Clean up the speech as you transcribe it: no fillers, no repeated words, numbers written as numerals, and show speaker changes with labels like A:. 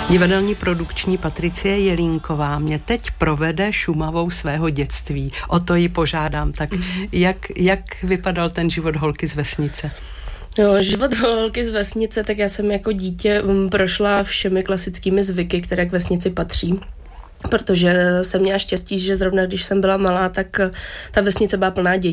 A: Divadelní produkční Patricie Jelínková mě teď provede Šumavou svého dětství. O to ji požádám. Tak jak vypadal ten život holky z vesnice?
B: No, život holky z vesnice, tak já jsem jako dítě prošla všemi klasickými zvyky, které k vesnici patří. Protože jsem měla štěstí, že zrovna když jsem byla malá, tak ta vesnice byla plná dětí.